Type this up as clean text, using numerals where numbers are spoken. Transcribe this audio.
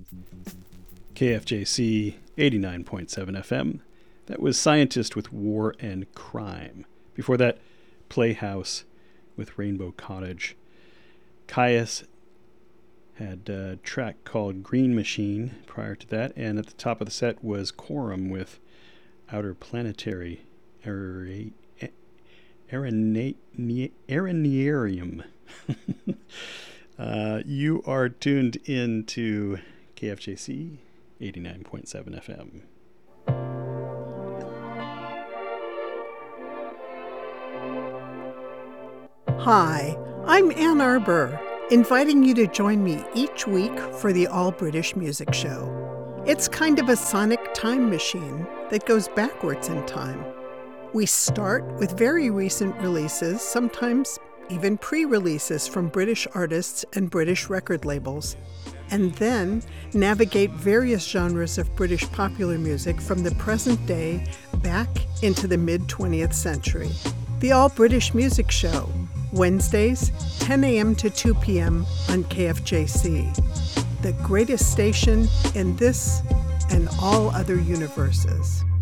KFJC 89.7 FM. That was Scientist with War and Crime. Before that, Playhouse with Rainbow Cottage. Caius had a track called Green Machine prior to that, and at the top of the set was Quorum with Outer Planetary Aeronarium. You are tuned in to KFJC 89.7 FM. Hi, I'm Ann Arbor, inviting you to join me each week for the All British Music Show. It's kind of a sonic time machine that goes backwards in time. We start with very recent releases, sometimes even pre-releases from British artists and British record labels, and then navigate various genres of British popular music from the present day back into the mid-20th century. The All British Music Show, Wednesdays, 10 a.m. to 2 p.m. on KFJC, the greatest station in this and all other universes.